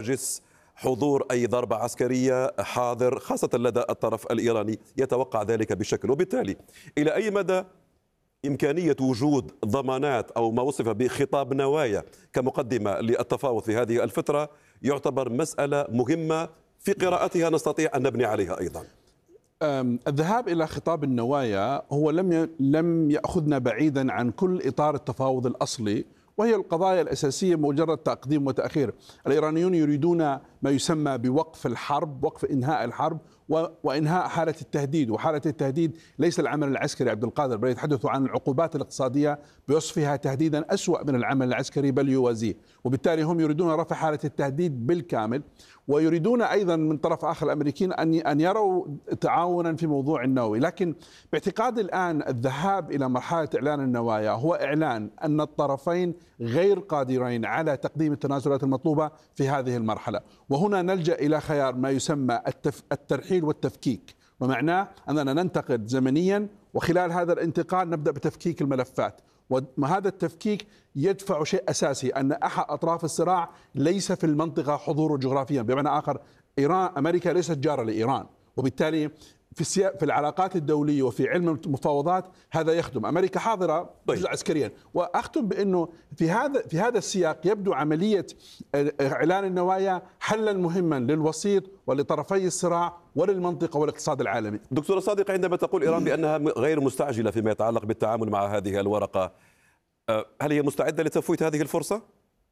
هاجس حضور أي ضربة عسكرية حاضر، خاصة لدى الطرف الإيراني يتوقع ذلك بشكل. وبالتالي إلى أي مدى إمكانية وجود ضمانات أو ما وصف بخطاب نوايا كمقدمة للتفاوض في هذه الفترة يعتبر مسألة مهمة في قراءتها نستطيع أن نبني عليها أيضا؟ الذهاب إلى خطاب النوايا هو لم يأخذنا بعيدا عن كل إطار التفاوض الأصلي، وهي القضايا الأساسية مجرد تقديم وتأخير. الإيرانيون يريدون ما يسمى بوقف الحرب، وقف إنهاء الحرب وإنهاء حالة التهديد. وحالة التهديد ليس العمل العسكري عبد القادر، بل يتحدثوا عن العقوبات الاقتصادية بوصفها تهديدا أسوأ من العمل العسكري بل يوازيه. وبالتالي هم يريدون رفع حالة التهديد بالكامل، ويريدون أيضا من طرف آخر الأمريكيين أن يروا تعاونا في موضوع النووي. لكن باعتقاد الآن الذهاب إلى مرحلة إعلان النوايا هو إعلان أن الطرفين غير قادرين على تقديم التنازلات المطلوبة في هذه المرحلة. وهنا نلجأ إلى خيار ما يسمى الترحيل والتفكيك، ومعناه أننا ننتقل زمنيا، وخلال هذا الانتقال نبدأ بتفكيك الملفات. وهذا التفكيك يدفع شيء أساسي، أن أحد أطراف الصراع ليس في المنطقة حضوره جغرافيا. بمعنى آخر، أمريكا ليست جارة لإيران، وبالتالي في العلاقات الدولية وفي علم المفاوضات هذا يخدم. أمريكا حاضرة عسكريا. وأختم بأنه في هذا السياق يبدو عملية إعلان النوايا حلا مهما للوسيط ولطرفي الصراع وللمنطقة والاقتصاد العالمي. دكتور صادق، عندما تقول إيران بأنها غير مستعجلة فيما يتعلق بالتعامل مع هذه الورقة، هل هي مستعدة لتفويت هذه الفرصة؟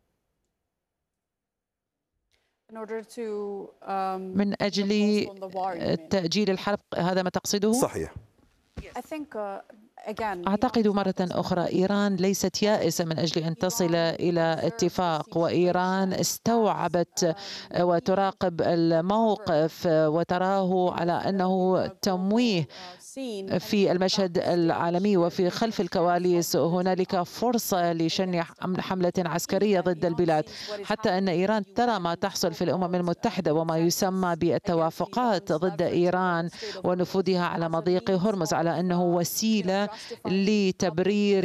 من أجل تأجيل الحرب، هذا ما تقصده؟ صحيح. أعتقد مرة أخرى إيران ليست يائسة من أجل أن تصل إلى اتفاق، وإيران استوعبت وتراقب الموقف وتراه على أنه تمويه في المشهد العالمي. وفي خلف الكواليس هنالك فرصة لشن حملة عسكرية ضد البلاد، حتى أن إيران ترى ما تحصل في الأمم المتحدة وما يسمى بالتوافقات ضد إيران ونفوذها على مضيق هرمز على أنه وسيلة لتبرير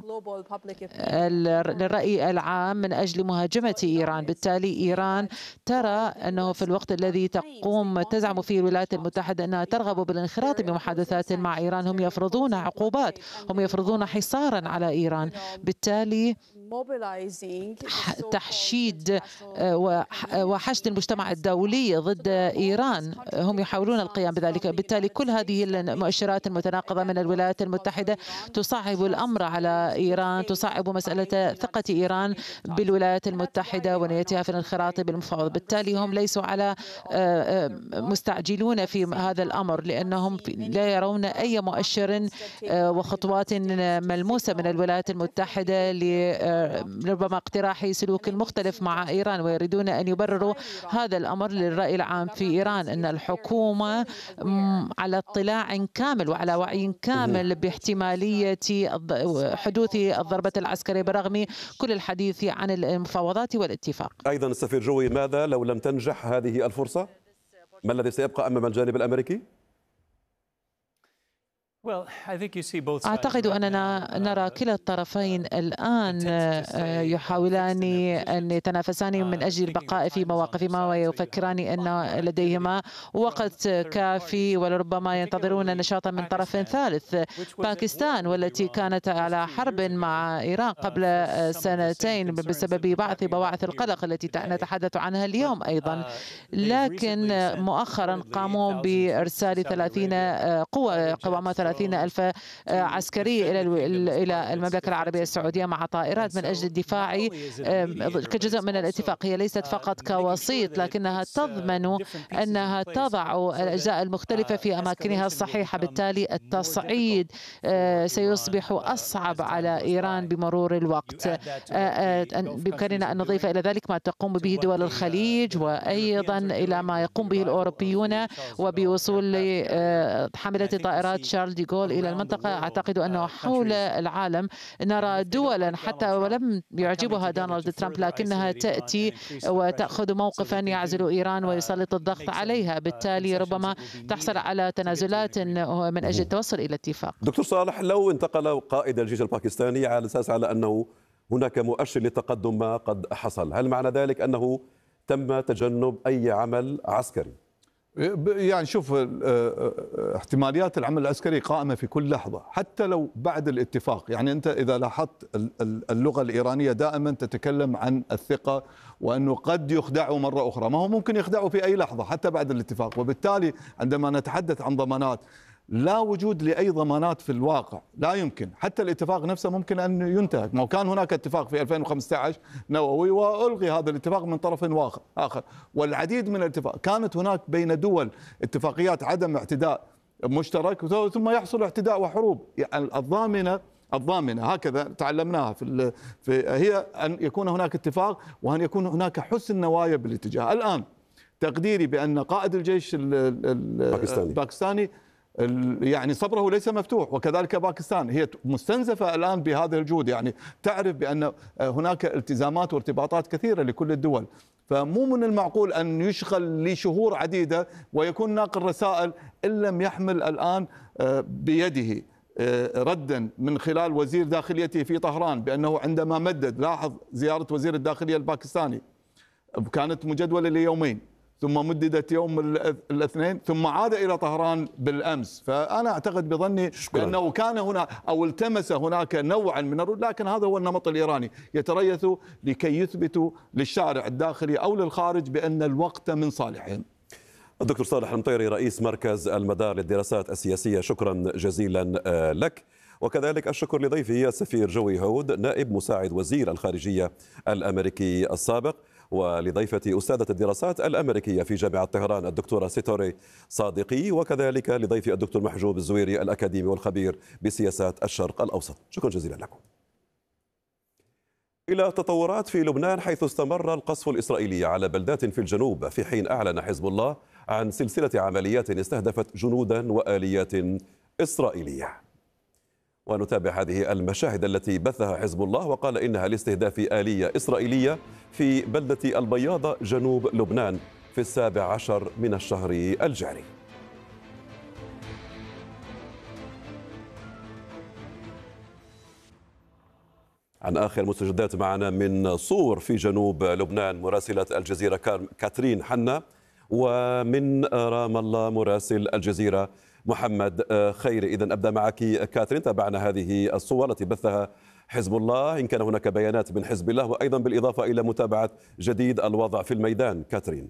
الرأي العام من أجل مهاجمة إيران. بالتالي إيران ترى أنه في الوقت الذي تزعم فيه الولايات المتحدة أنها ترغب بالانخراط بمحادثات مع إيران، هم يفرضون عقوبات، هم يفرضون حصارا على إيران. بالتالي تحشيد وحشد المجتمع الدولي ضد إيران، هم يحاولون القيام بذلك. بالتالي كل هذه المؤشرات المتناقضة من الولايات المتحدة تصعب الأمر على إيران، تصعب مسألة ثقة إيران بالولايات المتحدة ونيتها في الانخراط بالمفاوضات. بالتالي هم ليسوا على مستعجلون في هذا الأمر، لأنهم لا يرون أي مؤشر وخطوات ملموسة من الولايات المتحدة ربما اقتراح سلوك مختلف مع إيران، ويريدون أن يبرروا هذا الأمر للرأي العام في إيران أن الحكومة على اطلاع كامل وعلى وعي كامل باحتمالية حدوث الضربة العسكرية برغم كل الحديث عن المفاوضات والاتفاق. أيضا السفير جوي، ماذا لو لم تنجح هذه الفرصة؟ ما الذي سيبقى أمام الجانب الأمريكي؟ أعتقد أننا نرى كلا الطرفين الآن يحاولان أن يتنافسان من أجل البقاء في مواقفهما، ويفكران أن لديهما وقت كافي، ولربما ينتظرون نشاطا من طرف ثالث. باكستان والتي كانت على حرب مع إيران قبل سنتين بسبب بواعث القلق التي نتحدث عنها اليوم أيضا، لكن مؤخرا قاموا بإرسال 30 قوامة 30,000 عسكري إلى المملكة العربية السعودية مع طائرات من أجل الدفاع كجزء من الاتفاق. هي ليست فقط كوسيط، لكنها تضمن أنها تضع الأجزاء المختلفة في أماكنها الصحيحة. بالتالي التصعيد سيصبح أصعب على إيران بمرور الوقت. بإمكاننا أن نضيف إلى ذلك ما تقوم به دول الخليج، وأيضا إلى ما يقوم به الأوروبيون وبوصول حاملة طائرات شارل دي غول إلى المنطقة. أعتقد أنه حول العالم نرى دولا حتى ولم يعجبها دونالد ترامب، لكنها تأتي وتأخذ موقفا يعزل إيران ويسلط الضغط عليها. بالتالي ربما تحصل على تنازلات من أجل التوصل إلى اتفاق. دكتور صالح، لو انتقل قائد الجيش الباكستاني على أساس أنه هناك مؤشر للتقدم ما قد حصل، هل معنى ذلك أنه تم تجنب أي عمل عسكري؟ يعني شوف، احتماليات العمل العسكري قائمة في كل لحظة حتى لو بعد الاتفاق. يعني أنت إذا لاحظت اللغة الإيرانية دائما تتكلم عن الثقة، وأنه قد يخدعوا مرة أخرى. ما هو ممكن يخدعوا في أي لحظة حتى بعد الاتفاق. وبالتالي عندما نتحدث عن ضمانات، لا وجود لأي ضمانات في الواقع، لا يمكن. حتى الاتفاق نفسه ممكن أن ينتهك. ما كان هناك اتفاق في 2015 نووي وألغي هذا الاتفاق من طرف آخر، والعديد من الاتفاق كانت هناك بين دول اتفاقيات عدم اعتداء مشترك، ثم يحصل اعتداء وحروب. يعني الضامنة هكذا تعلمناها هي أن يكون هناك اتفاق، وأن يكون هناك حسن نوايا بالاتجاه. الآن تقديري بأن قائد الجيش الباكستاني يعني صبره ليس مفتوح، وكذلك باكستان هي مستنزفة الآن بهذا الجهود. يعني تعرف بأن هناك التزامات وارتباطات كثيرة لكل الدول، فمو من المعقول أن يشغل لشهور عديدة ويكون ناقل رسائل إن لم يحمل الآن بيده ردا من خلال وزير داخليته في طهران بأنه عندما مدد، لاحظ زيارة وزير الداخلية الباكستاني كانت مجدولة ليومين، ثم مددت يوم الاثنين، ثم عاد إلى طهران بالأمس. فأنا أعتقد بظني بأنه كان هنا أو التمس هناك نوعا من الرد، لكن هذا هو النمط الإيراني، يتريثوا لكي يثبتوا للشارع الداخلي أو للخارج بأن الوقت من صالحهم. الدكتور صالح المطيري، رئيس مركز المدار للدراسات السياسية، شكرا جزيلا لك. وكذلك الشكر لضيفه السفير جوي هود، نائب مساعد وزير الخارجية الأمريكي السابق، ولضيفتي أستاذة الدراسات الأمريكية في جامعة طهران الدكتورة سيتوري صادقي، وكذلك لضيفي الدكتور محجوب الزويري الأكاديمي والخبير بسياسات الشرق الأوسط. شكرا جزيلا لكم. إلى تطورات في لبنان، حيث استمر القصف الإسرائيلي على بلدات في الجنوب، في حين أعلن حزب الله عن سلسلة عمليات استهدفت جنودا وآليات إسرائيلية. ونتابع هذه المشاهد التي بثها حزب الله، وقال إنها لاستهداف آلية إسرائيلية في بلدة البياضة جنوب لبنان في 17 من الشهر الجاري. عن آخر مستجدات معنا من صور في جنوب لبنان مراسلة الجزيرة كاترين حنا، ومن رام الله مراسل الجزيرة محمد خيري. إذن أبدأ معك كاترين. تابعنا هذه الصور التي بثها حزب الله، إن كان هناك بيانات من حزب الله، وأيضا بالإضافة إلى متابعة جديد الوضع في الميدان. كاترين.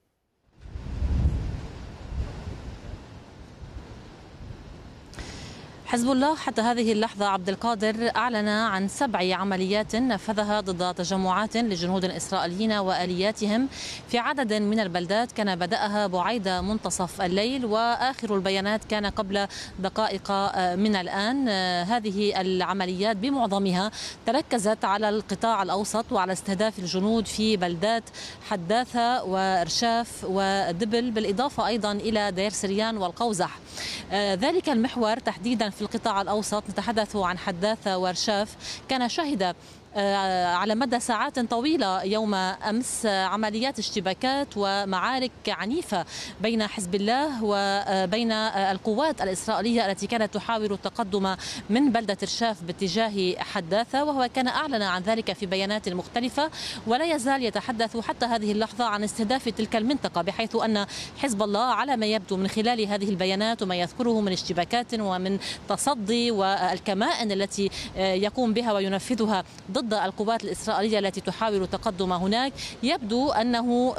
حزب الله حتى هذه اللحظة عبد القادر أعلن عن 7 عمليات نفذها ضد تجمعات لجنود إسرائيليين وآلياتهم في عدد من البلدات، كان بدأها بعيد منتصف الليل، وآخر البيانات كان قبل دقائق من الآن. هذه العمليات بمعظمها تركزت على القطاع الأوسط وعلى استهداف الجنود في بلدات حداثة وإرشاف ودبل، بالإضافة أيضا إلى دير سريان والقوزح. ذلك المحور تحديدا في القطاع الأوسط، نتحدث عن حداثة وإرشاف، كان شهد على مدى ساعات طويلة يوم أمس عمليات اشتباكات ومعارك عنيفة بين حزب الله وبين القوات الإسرائيلية التي كانت تحاول التقدم من بلدة إرشاف باتجاه حداثة، وهو كان أعلن عن ذلك في بيانات مختلفة، ولا يزال يتحدث حتى هذه اللحظة عن استهداف تلك المنطقة، بحيث أن حزب الله على ما يبدو من خلال هذه البيانات وما يذكره من اشتباكات ومن تصدي والكمائن التي يقوم بها وينفذها ضد القوات الإسرائيلية التي تحاول التقدم هناك، يبدو أنه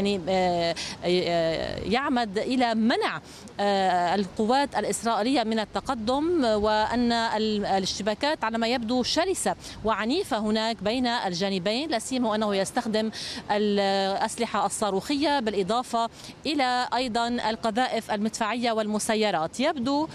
يعمد إلى منع القوات الإسرائيلية من التقدم، وأن الاشتباكات على ما يبدو شرسة وعنيفة هناك بين الجانبين، لا سيما أنه يستخدم الأسلحة الصاروخية بالإضافة إلى أيضا القذائف المدفعية والمسيرات. يبدو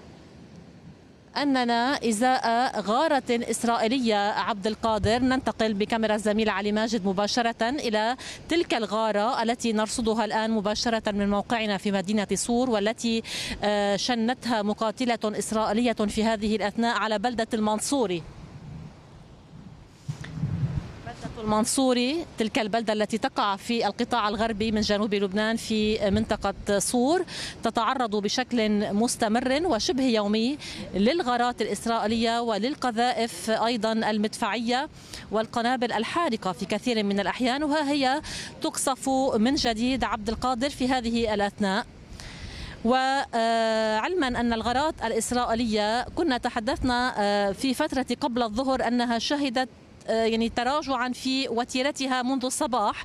أننا إزاء غارة إسرائيلية عبد القادر ننتقل بكاميرا الزميل علي ماجد مباشرة إلى تلك الغارة التي نرصدها الآن مباشرة من موقعنا في مدينة صور، والتي شنتها مقاتلة إسرائيلية في هذه الأثناء على بلدة المنصوري. المنصوري، تلك البلدة التي تقع في القطاع الغربي من جنوب لبنان في منطقة صور، تتعرض بشكل مستمر وشبه يومي للغارات الإسرائيلية وللقذائف أيضا المدفعية والقنابل الحارقة في كثير من الأحيان، وها هي تقصف من جديد عبد القادر في هذه الأثناء. وعلما أن الغارات الإسرائيلية كنا تحدثنا في فترة قبل الظهر أنها شهدت يعني تراجعا في وتيرتها منذ الصباح.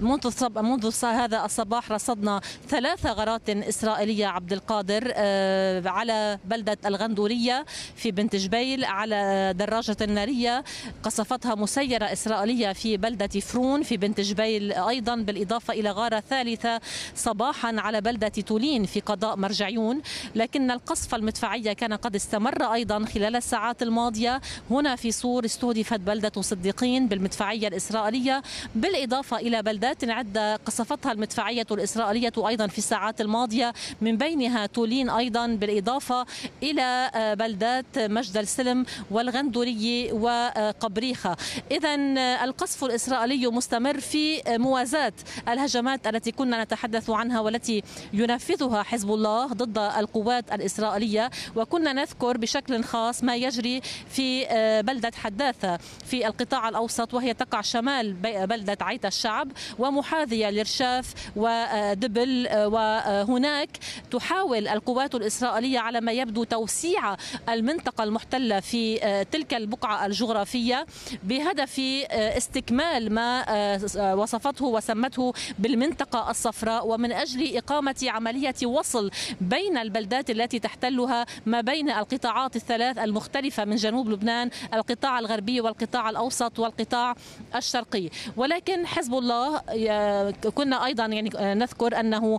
منذ هذا الصباح رصدنا 3 غارات إسرائيلية عبد القادر على بلدة الغندورية في بنت جبيل، على دراجة نارية قصفتها مسيرة إسرائيلية في بلدة فرون في بنت جبيل أيضا، بالإضافة إلى غارة ثالثة صباحا على بلدة تولين في قضاء مرجعيون. لكن القصف المدفعية كان قد استمر أيضا خلال الساعات الماضية. هنا في صور استهدفت بلدة صديقين بالمدفعية الإسرائيلية، بالإضافة إلى بلدات عدة قصفتها المدفعية الإسرائيلية أيضا في الساعات الماضية، من بينها تولين أيضا، بالإضافة إلى بلدات مجد السلم والغندوري وقبريخة. إذن القصف الإسرائيلي مستمر في موازاة الهجمات التي كنا نتحدث عنها والتي ينفذها حزب الله ضد القوات الإسرائيلية. وكنا نذكر بشكل خاص ما يجري في بلدة حداثة في القطاع الأوسط، وهي تقع شمال بلدة عيت الشعب ومحاذية لرشاف ودبل. وهناك تحاول القوات الإسرائيلية على ما يبدو توسيع المنطقة المحتلة في تلك البقعة الجغرافية بهدف استكمال ما وصفته وسمته بالمنطقة الصفراء، ومن أجل إقامة عملية وصل بين البلدات التي تحتلها ما بين القطاعات الثلاث المختلفة من جنوب لبنان، القطاع الغربي والقطاع الأوسط والقطاع الشرقي. ولكن حزب الله كنا أيضا نذكر أنه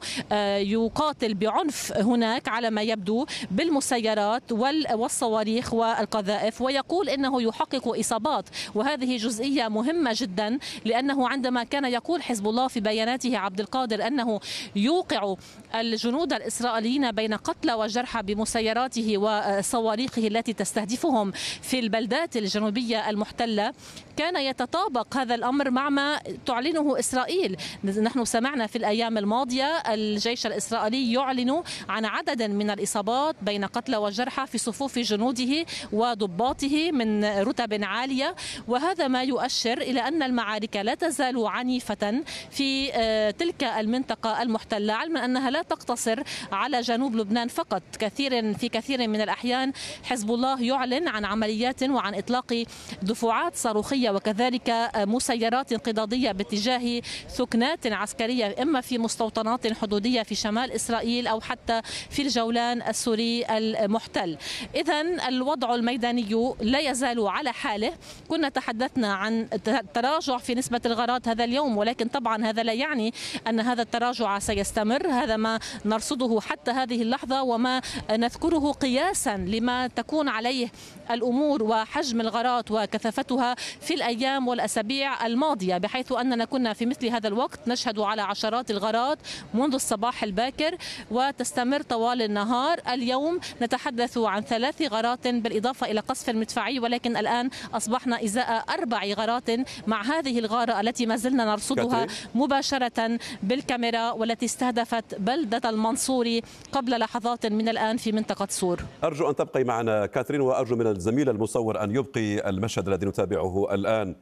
يقاتل بعنف هناك على ما يبدو بالمسيرات والصواريخ والقذائف، ويقول أنه يحقق إصابات. وهذه جزئية مهمة جدا، لأنه عندما كان يقول حزب الله في بياناته عبد القادر أنه يوقع الجنود الإسرائيليين بين قتلى وجرحى بمسيراته وصواريخه التي تستهدفهم في البلدات الجنوبية المحتلة، كان يتطابق هذا الأمر مع ما تعلنه إسرائيل. نحن سمعنا في الأيام الماضية الجيش الإسرائيلي يعلن عن عدد من الإصابات بين قتلى وجرحى في صفوف جنوده وضباطه من رتب عالية، وهذا ما يؤشر إلى أن المعارك لا تزال عنيفة في تلك المنطقة المحتلة، علما أنها لا تقتصر على جنوب لبنان فقط. في كثير من الأحيان حزب الله يعلن عن عمليات وعن إطلاق دفعات صاروخية وكذلك مسيرات انقضاضية باتجاه ثكنات عسكرية، إما في مستوطنات حدودية في شمال إسرائيل أو حتى في الجولان السوري المحتل. إذن الوضع الميداني لا يزال على حاله. كنا تحدثنا عن تراجع في نسبة الغارات هذا اليوم، ولكن طبعا هذا لا يعني أن هذا التراجع سيستمر. هذا ما نرصده حتى هذه اللحظة وما نذكره قياسا لما تكون عليه الأمور وحجم الغارات وكثافتها في الأيام والأسابيع الماضية، بحيث أننا كنا في مثل هذا الوقت نشهد على عشرات الغارات منذ الصباح الباكر وتستمر طوال النهار. اليوم نتحدث عن 3 غارات بالإضافة إلى قصف مدفعي، ولكن الآن أصبحنا إزاء 4 غارات مع هذه الغارة التي ما زلنا نرصدها مباشرة بالكاميرا والتي استهدفت بلدة المنصوري قبل لحظات من الآن في منطقة صور. أرجو أن تبقي معنا كاترين، وأرجو من الزميل المصور أن يبقي المشهد الذي نتابعه الآن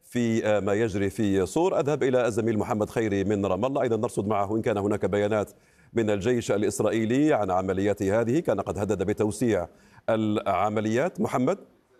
في ما يجري في صور. أذهب إلى الزميل محمد خيري من رام الله، أيضا نرصد معه إن كان هناك بيانات من الجيش الإسرائيلي عن عملياته هذه، كان قد هدد بتوسيع العمليات. محمد.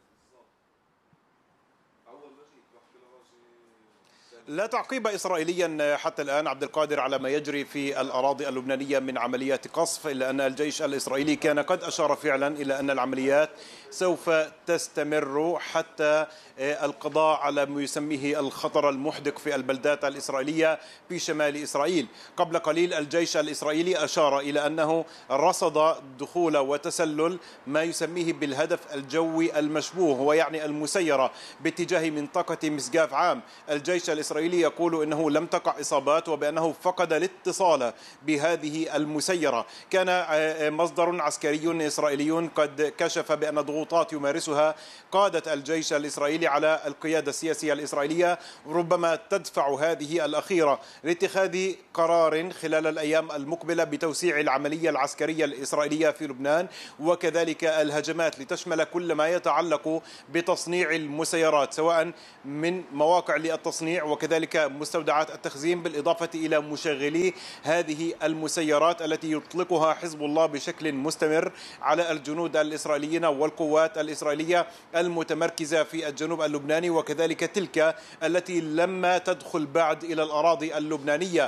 لا تعقيب إسرائيليا حتى الآن عبد القادر على ما يجري في الأراضي اللبنانية من عمليات قصف، إلا أن الجيش الإسرائيلي كان قد أشار فعلا إلى أن العمليات سوف تستمر حتى القضاء على ما يسميه الخطر المحدق في البلدات الإسرائيلية في شمال إسرائيل. قبل قليل الجيش الإسرائيلي أشار إلى أنه رصد دخول وتسلل ما يسميه بالهدف الجوي المشبوه، ويعني المسيرة باتجاه منطقة مسقاف عام. الجيش الإسرائيلي الإسرائيلي يقول إنه لم تقع إصابات وبأنه فقد الاتصال بهذه المسيرة. كان مصدر عسكري إسرائيلي قد كشف بأن ضغوطات يمارسها قادة الجيش الإسرائيلي على القيادة السياسية الإسرائيلية ربما تدفع هذه الأخيرة لاتخاذ قرار خلال الأيام المقبلة بتوسيع العملية العسكرية الإسرائيلية في لبنان، وكذلك الهجمات لتشمل كل ما يتعلق بتصنيع المسيرات سواء من مواقع للتصنيع وكذلك مستودعات التخزين، بالإضافة إلى مشغلي هذه المسيرات التي يطلقها حزب الله بشكل مستمر على الجنود الإسرائيليين والقوات الإسرائيلية المتمركزة في الجنوب اللبناني، وكذلك تلك التي لم تدخل بعد إلى الأراضي اللبنانية.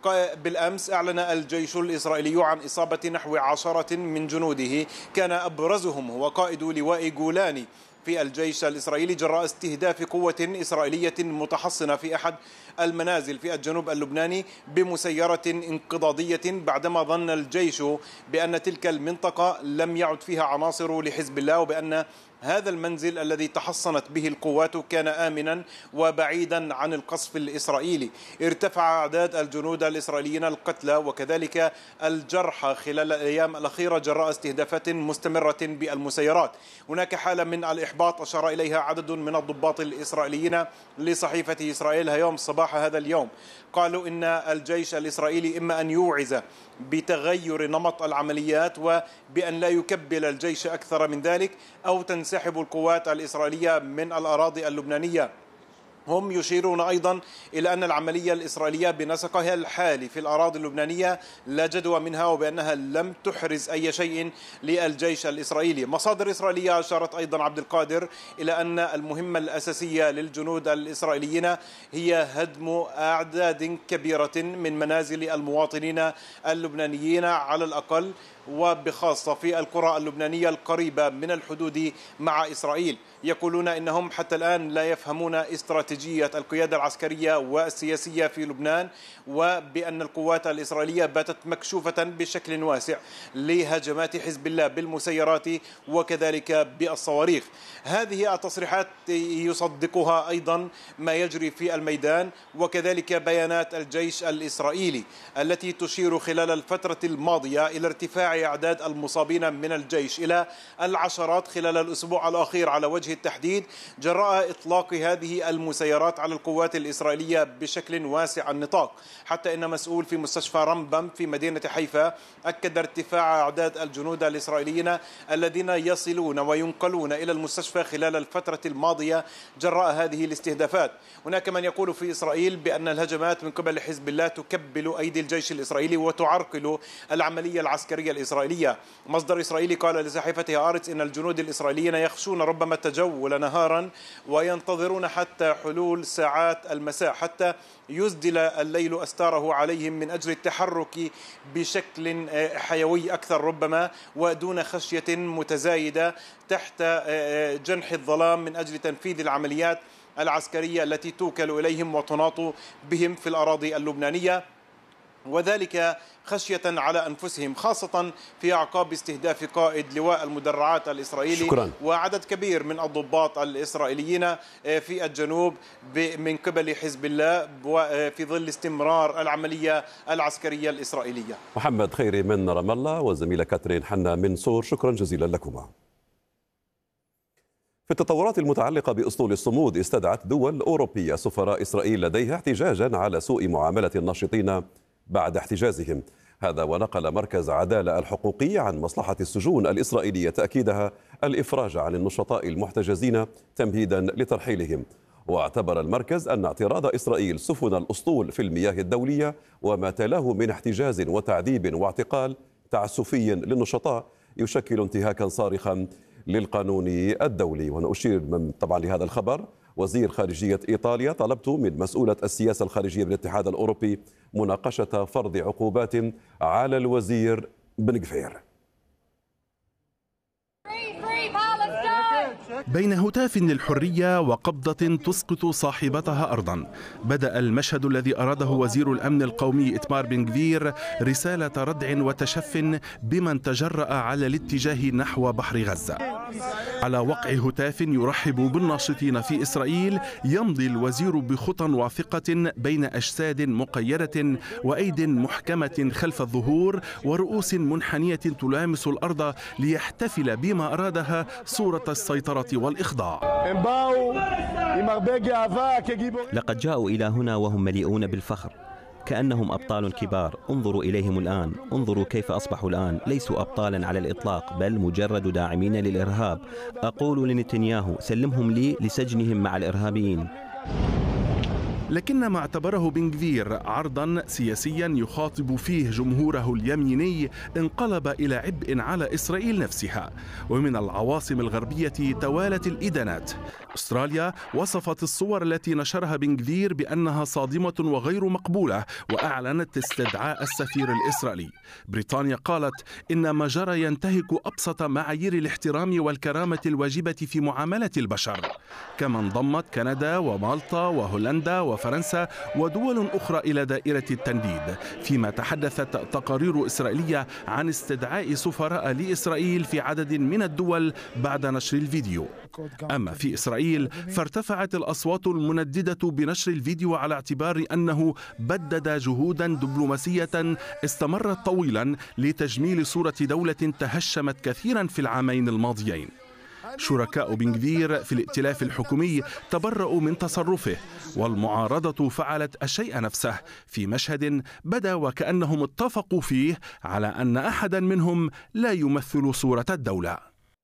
بالأمس أعلن الجيش الإسرائيلي عن إصابة نحو 10 من جنوده، كان أبرزهم هو قائد لواء جولاني في الجيش الإسرائيلي جراء استهداف قوة إسرائيلية متحصنة في أحد المنازل في الجنوب اللبناني بمسيرة انقضاضية، بعدما ظن الجيش بأن تلك المنطقة لم يعد فيها عناصر لحزب الله، وبأن هذا المنزل الذي تحصنت به القوات كان آمنا وبعيدا عن القصف الإسرائيلي. ارتفع أعداد الجنود الإسرائيليين القتلى وكذلك الجرحى خلال الأيام الأخيرة جراء استهدافات مستمرة بالمسيرات. هناك حالة من الإحباط أشار إليها عدد من الضباط الإسرائيليين لصحيفة إسرائيل اليوم صباح هذا اليوم. قالوا إن الجيش الإسرائيلي إما أن يوعز بتغير نمط العمليات وبأن لا يكبل الجيش أكثر من ذلك، أو تنسحب القوات الإسرائيلية من الأراضي اللبنانية. هم يشيرون أيضا إلى أن العملية الإسرائيلية بنسقها الحالي في الأراضي اللبنانية لا جدوى منها، وبأنها لم تحرز أي شيء للجيش الإسرائيلي. مصادر إسرائيلية أشارت أيضا عبد القادر إلى أن المهمة الأساسية للجنود الإسرائيليين هي هدم أعداد كبيرة من منازل المواطنين اللبنانيين على الأقل، وبخاصة في القرى اللبنانية القريبة من الحدود مع إسرائيل. يقولون إنهم حتى الآن لا يفهمون استراتيجية القيادة العسكرية والسياسية في لبنان، وبأن القوات الإسرائيلية باتت مكشوفة بشكل واسع لهجمات حزب الله بالمسيرات وكذلك بالصواريخ. هذه التصريحات يصدقها أيضا ما يجري في الميدان، وكذلك بيانات الجيش الإسرائيلي التي تشير خلال الفترة الماضية إلى ارتفاع أعداد المصابين من الجيش إلى العشرات خلال الأسبوع الأخير على وجه التحديد، جراء إطلاق هذه المسيرات على القوات الإسرائيلية بشكل واسع النطاق. حتى إن مسؤول في مستشفى رمبم في مدينة حيفا أكد ارتفاع أعداد الجنود الإسرائيليين الذين يصلون وينقلون إلى المستشفى خلال الفترة الماضية جراء هذه الاستهدافات. هناك من يقول في إسرائيل بأن الهجمات من قبل حزب الله تكبل أيدي الجيش الإسرائيلي وتعرقل العملية العسكرية الإسرائيلية. مصدر إسرائيلي قال لصحيفة هآرتس إن الجنود الإسرائيليين يخشون ربما التجول نهارا وينتظرون حتى حلول ساعات المساء حتى يسدل الليل أستاره عليهم من أجل التحرك بشكل حيوي أكثر ربما ودون خشية متزايدة تحت جنح الظلام من أجل تنفيذ العمليات العسكرية التي توكل إليهم وتناط بهم في الأراضي اللبنانية، وذلك خشية على أنفسهم، خاصة في أعقاب استهداف قائد لواء المدرعات الإسرائيلي. شكرا. وعدد كبير من الضباط الإسرائيليين في الجنوب من قبل حزب الله وفي ظل استمرار العملية العسكرية الإسرائيلية. محمد خيري من رام الله وزميلة كاترين حنا من صور، شكرا جزيلا لكما. في التطورات المتعلقة بأسطول الصمود، استدعت دول أوروبية سفراء إسرائيل لديها احتجاجا على سوء معاملة الناشطين بعد احتجازهم. هذا ونقل مركز عدالة الحقوقي عن مصلحة السجون الإسرائيلية تأكيدها الإفراج عن النشطاء المحتجزين تمهيدا لترحيلهم. واعتبر المركز أن اعتراض إسرائيل سفن الأسطول في المياه الدولية وما تلاه من احتجاز وتعذيب واعتقال تعسفي للنشطاء يشكل انتهاكا صارخا للقانون الدولي. وأنا أشير طبعا لهذا الخبر. وزير خارجية إيطاليا: طلبت من مسؤولة السياسة الخارجية بالاتحاد الأوروبي مناقشة فرض عقوبات على الوزير بن غفير. بين هتاف للحرية وقبضة تسقط صاحبتها أرضا، بدأ المشهد الذي أراده وزير الأمن القومي إتمار بن غفير رسالة ردع وتشف بمن تجرأ على الاتجاه نحو بحر غزة. على وقع هتاف يرحب بالناشطين في إسرائيل، يمضي الوزير بخطى واثقة بين أجساد مقيدة وأيد محكمة خلف الظهور ورؤوس منحنية تلامس الأرض ليحتفل بما أرادها صورة السيطرة والإخضاع. لقد جاءوا إلى هنا وهم مليئون بالفخر، كأنهم أبطال كبار. انظروا إليهم الآن، انظروا كيف أصبحوا الآن. ليسوا أبطالا على الإطلاق، بل مجرد داعمين للإرهاب. أقول لنتنياهو سلمهم لي لسجنهم مع الإرهابيين. لكن ما اعتبره بن غفير عرضا سياسيا يخاطب فيه جمهوره اليميني انقلب إلى عبء على إسرائيل نفسها. ومن العواصم الغربية توالت الإدانات. أستراليا وصفت الصور التي نشرها بن غفير بأنها صادمة وغير مقبولة، وأعلنت استدعاء السفير الإسرائيلي. بريطانيا قالت إن ما جرى ينتهك أبسط معايير الاحترام والكرامة الواجبة في معاملة البشر. كما انضمت كندا ومالطا وهولندا وفرنسا ودول أخرى إلى دائرة التنديد، فيما تحدثت تقارير إسرائيلية عن استدعاء سفراء لإسرائيل في عدد من الدول بعد نشر الفيديو. أما في إسرائيل فارتفعت الأصوات المنددة بنشر الفيديو على اعتبار أنه بدد جهودا دبلوماسية استمرت طويلا لتجميل صورة دولة تهشمت كثيرا في العامين الماضيين. شركاء بن غفير في الائتلاف الحكومي تبرؤوا من تصرفه، والمعارضة فعلت الشيء نفسه في مشهد بدا وكأنهم اتفقوا فيه على أن أحدا منهم لا يمثل صورة الدولة.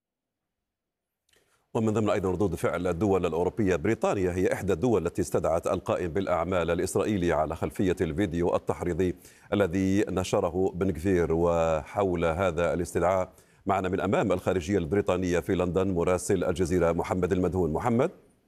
ومن ضمن أيضا ردود فعل الدول الأوروبية، بريطانيا هي إحدى الدول التي استدعت القائم بالأعمال الإسرائيلي على خلفية الفيديو التحريضي الذي نشره بن غفير. وحول هذا الاستدعاء معنا من أمام الخارجية البريطانية في لندن مراسل الجزيرة محمد المدهون. محمد.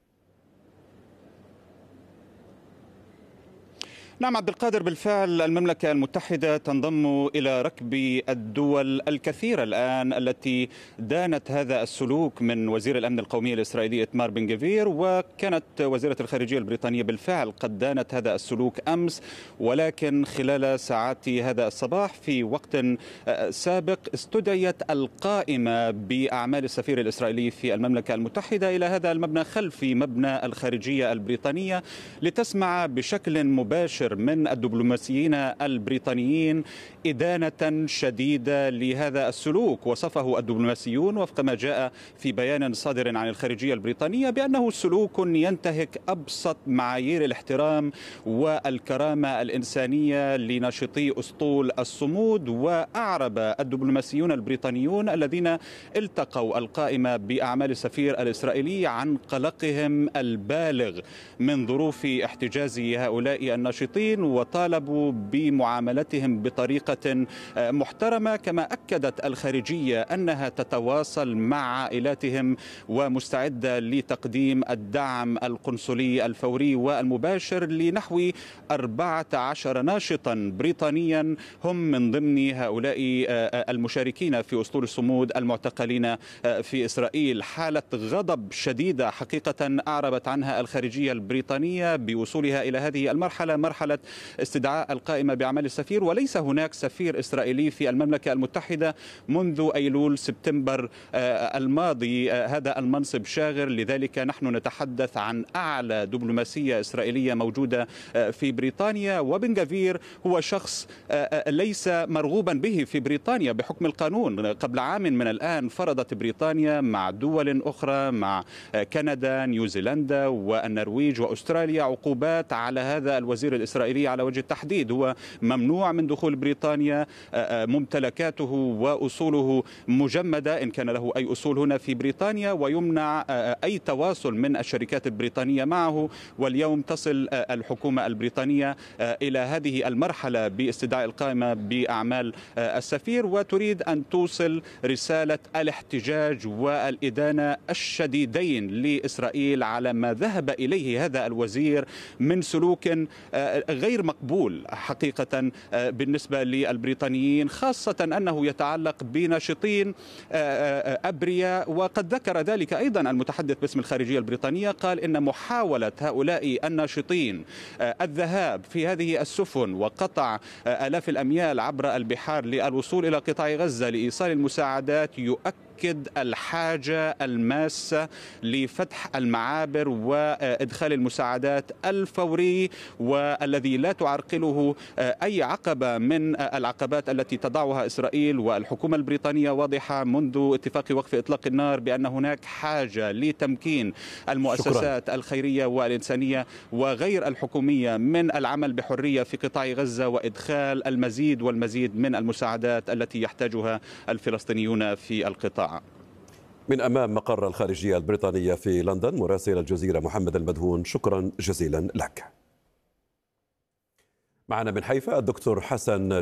نعم عبد القادر، بالفعل المملكة المتحدة تنضم إلى ركب الدول الكثيرة الآن التي دانت هذا السلوك من وزير الأمن القومي الإسرائيلي إتمار بن غفير، وكانت وزيرة الخارجية البريطانية بالفعل قد دانت هذا السلوك أمس، ولكن خلال ساعات هذا الصباح في وقت سابق استدعيت القائمة بأعمال السفير الإسرائيلي في المملكة المتحدة إلى هذا المبنى خلف مبنى الخارجية البريطانية لتسمع بشكل مباشر من الدبلوماسيين البريطانيين إدانة شديدة لهذا السلوك. وصفه الدبلوماسيون وفق ما جاء في بيان صادر عن الخارجية البريطانية بأنه سلوك ينتهك أبسط معايير الاحترام والكرامة الإنسانية لناشطي أسطول الصمود. وأعرب الدبلوماسيون البريطانيون الذين التقوا القائمة بأعمال السفير الإسرائيلي عن قلقهم البالغ من ظروف احتجاز هؤلاء الناشطين، وطالبوا بمعاملتهم بطريقة محترمة. كما أكدت الخارجية أنها تتواصل مع عائلاتهم ومستعدة لتقديم الدعم القنصلي الفوري والمباشر لنحو 14 ناشطا بريطانيا هم من ضمن هؤلاء المشاركين في أسطول الصمود المعتقلين في إسرائيل. حالة غضب شديدة حقيقة أعربت عنها الخارجية البريطانية بوصولها إلى هذه المرحلة، مرحلة استدعاء القائمة بأعمال السفير. وليس هناك سفير إسرائيلي في المملكة المتحدة منذ أيلول سبتمبر الماضي. هذا المنصب شاغر، لذلك نحن نتحدث عن أعلى دبلوماسية إسرائيلية موجودة في بريطانيا. وبن غفير هو شخص ليس مرغوبا به في بريطانيا بحكم القانون. قبل عام من الآن فرضت بريطانيا مع دول أخرى، مع كندا، نيوزيلندا والنرويج وأستراليا، عقوبات على هذا الوزير الإسرائيلي على وجه التحديد. هو ممنوع من دخول بريطانيا، ممتلكاته وأصوله مجمدة إن كان له أي أصول هنا في بريطانيا، ويمنع أي تواصل من الشركات البريطانية معه. واليوم تصل الحكومة البريطانية إلى هذه المرحلة باستدعاء القائمة بأعمال السفير، وتريد أن توصل رسالة الاحتجاج والإدانة الشديدين لإسرائيل على ما ذهب إليه هذا الوزير من سلوك غير مقبول حقيقة بالنسبة للبريطانيين، خاصة أنه يتعلق بناشطين أبرياء. وقد ذكر ذلك أيضا المتحدث باسم الخارجية البريطانية، قال إن محاولة هؤلاء الناشطين الذهاب في هذه السفن وقطع آلاف الأميال عبر البحار للوصول إلى قطاع غزة لإيصال المساعدات يؤكد الحاجة الماسة لفتح المعابر وإدخال المساعدات الفوري، والذي لا تعرقله أي عقبة من العقبات التي تضعها إسرائيل. والحكومة البريطانية واضحة منذ اتفاق وقف إطلاق النار بأن هناك حاجة لتمكين المؤسسات الخيرية والإنسانية وغير الحكومية من العمل بحرية في قطاع غزة وإدخال المزيد والمزيد من المساعدات التي يحتاجها الفلسطينيون في القطاع. من أمام مقر الخارجية البريطانية في لندن مراسل الجزيرة محمد المدهون، شكرا جزيلا لك. معنا من حيفا الدكتور حسن